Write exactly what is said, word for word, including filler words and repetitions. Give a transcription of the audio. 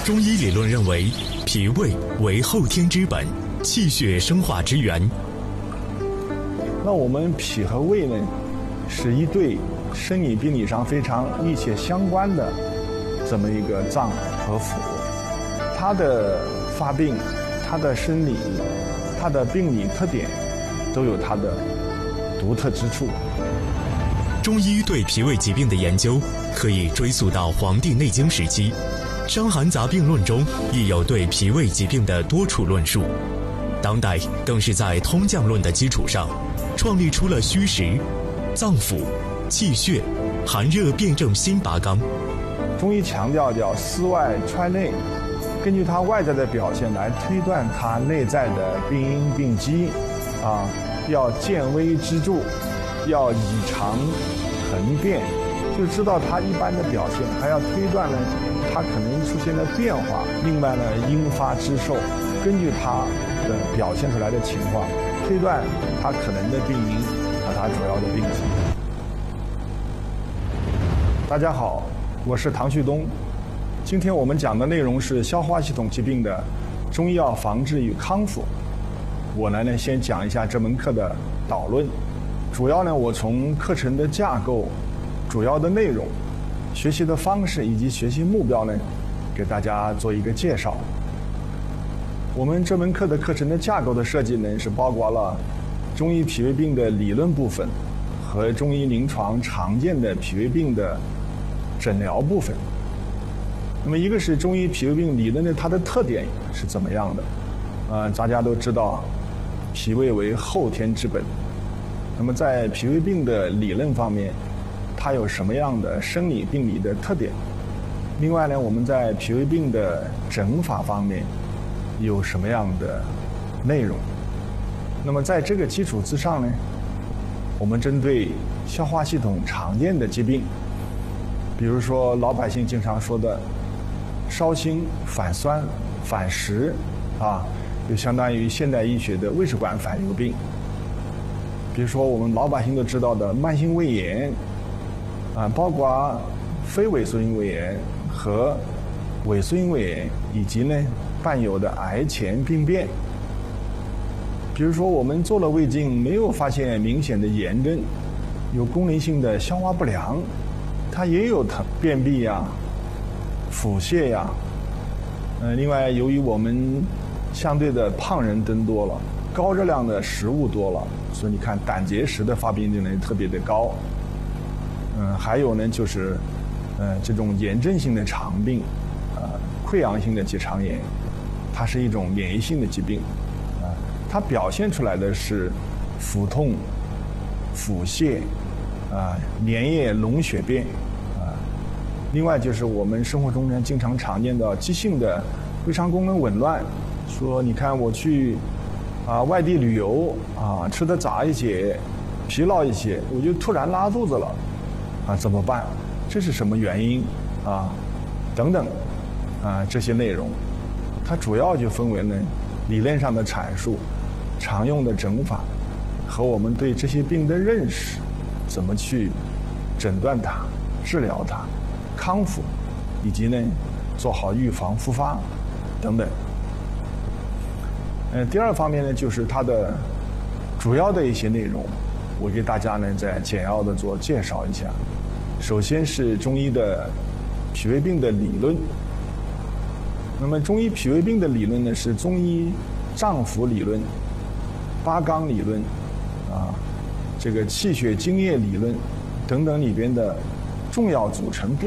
中医理论认为，脾胃为后天之本，气血生化之源。 那我们脾和胃呢，是一对生理病理上非常密切相关的这么一个脏和腑，它的发病、它的生理、它的病理特点，都有它的独特之处。 中医对脾胃疾病的研究可以追溯到《黄帝内经》时期，《伤寒杂病论》中亦有对脾胃疾病的多处论述。当代更是在通降论的基础上，创立出了虚实、脏腑、气血、寒热辩证新八纲。 中医强调叫思外揣内，根据它外在的表现来推断它内在的病因病机，啊，要见微知著，要以常恒变，就知道它一般的表现，还要推断呢它可能出现的变化。另外呢，因发之受，根据它的表现出来的情况，推断它可能的病因和它主要的病机。大家好，我是唐旭东。今天我们讲的内容是消化系统疾病的中医药防治与康复。我呢呢先讲一下这门课的导论，主要呢我从课程的架构、主要的内容、学习的方式以及学习目标呢，给大家做一个介绍。我们这门课的课程的架构的设计呢，是包括了中医脾胃病的理论部分和中医临床常见的脾胃病的诊疗部分。那么一个是中医脾胃病理论的它的特点是怎么样的？呃，大家都知道，脾胃为后天之本。那么在脾胃病的理论方面，它有什么样的生理病理的特点？另外呢，我们在脾胃病的诊法方面有什么样的内容？那么在这个基础之上呢，我们针对消化系统常见的疾病，比如说老百姓经常说的烧心、反酸、反食，啊，就相当于现代医学的胃食管反流病。比如说我们老百姓都知道的慢性胃炎，啊，包括非萎缩性胃炎和萎缩性胃炎，以及呢伴有的癌前病变。比如说我们做了胃镜，没有发现明显的炎症，有功能性的消化不良，它也有疼便秘呀、腹泻呀。呃，另外由于我们相对的胖人增多了，高热量的食物多了，所以你看胆结石的发病率呢特别的高。嗯、呃，还有呢就是，呃，这种炎症性的肠病，呃，溃疡性的结肠炎，它是一种免疫性的疾病，啊、呃，它表现出来的是腹痛、腹泻，啊、呃，粘液脓血便，啊、呃，另外就是我们生活中呢经常常见的急性的胃肠功能紊乱，说你看我去啊、呃、外地旅游啊、呃，吃的杂一些，疲劳一些，我就突然拉肚子了。啊，怎么办？这是什么原因啊？等等，啊，这些内容，它主要就分为呢理论上的阐述、常用的诊法和我们对这些病的认识，怎么去诊断它、治疗它、康复，以及呢做好预防复发等等。嗯、呃，第二方面呢，就是它的主要的一些内容，我给大家呢再简要的做介绍一下。首先是中医的脾胃病的理论。那么中医脾胃病的理论呢，是中医脏腑理论、八纲理论啊，这个气血津液理论等等里边的重要组成部